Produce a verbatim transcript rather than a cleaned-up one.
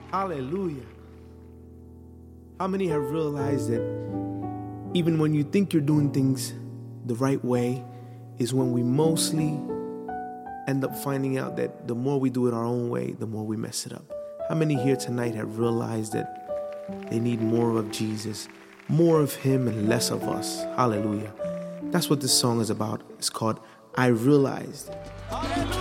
Hallelujah. How many have realized that even when you think you're doing things the right way is when we mostly end up finding out that the more we do it our own way, the more we mess it up? How many here tonight have realized that they need more of Jesus, more of him and less of us? Hallelujah. That's what this song is about. It's called I Realized.